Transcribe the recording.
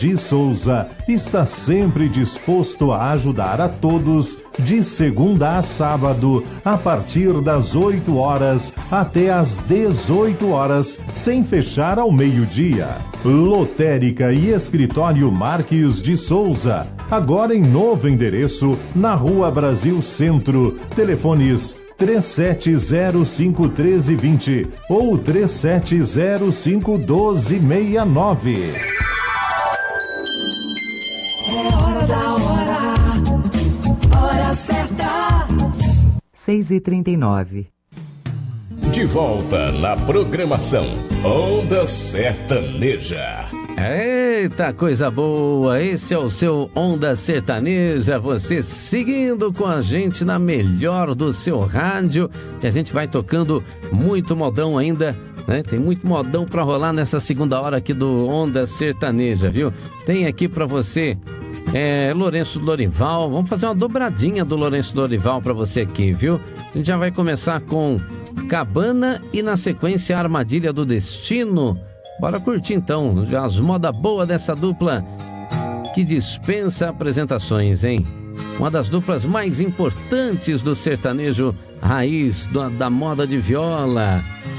de Souza está sempre disposto a ajudar a todos, de segunda a sábado, a partir das 8 horas até às 18 horas, sem fechar ao meio-dia. Lotérica e Escritório Marques de Souza, agora em novo endereço, na Rua Brasil Centro. Telefones 3705-1320 ou 3705-1269. É hora da hora, hora certa. 6h39. De volta na programação Onda Sertaneja. Eita, coisa boa! Esse é o seu Onda Sertaneja, você seguindo com a gente na melhor do seu rádio, e a gente vai tocando muito modão ainda, né? Tem muito modão pra rolar nessa segunda hora aqui do Onda Sertaneja, viu? Tem aqui pra você Lourenço Lorival. Vamos fazer uma dobradinha do Lourenço Lorival pra você aqui, viu? A gente já vai começar com Cabana e na sequência Armadilha do Destino. Bora curtir então as moda boa dessa dupla que dispensa apresentações, hein? Uma das duplas mais importantes do sertanejo raiz, da moda de viola.